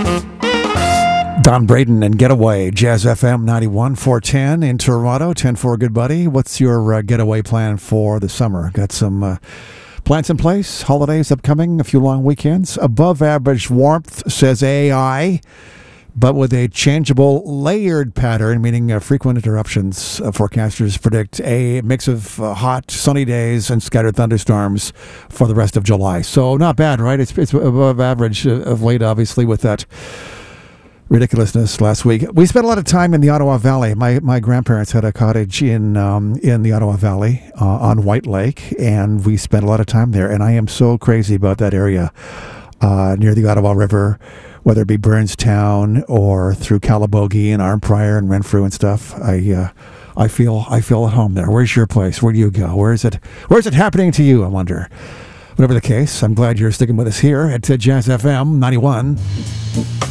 Don Braden and Getaway, Jazz FM 91, 410 in Toronto, 10-4, good buddy. What's your getaway plan for the summer? Got some plans in place, holidays upcoming, a few long weekends. Above average warmth, says AI, but with a changeable layered pattern, meaning frequent interruptions. Forecasters predict a mix of hot, sunny days and scattered thunderstorms for the rest of July. So not bad, right? It's above average of late, obviously, with that ridiculousness last week. We spent a lot of time in the Ottawa Valley. My grandparents had a cottage in the Ottawa Valley on White Lake, and we spent a lot of time there. And I am so crazy about that area near the Ottawa River, whether it be Burnstown or through Calabogie and Arnprior and Renfrew and stuff. I feel at home there. Where's your place? Where do you go? Where's it happening to you, I wonder? Whatever the case, I'm glad you're sticking with us here at Jazz FM 91.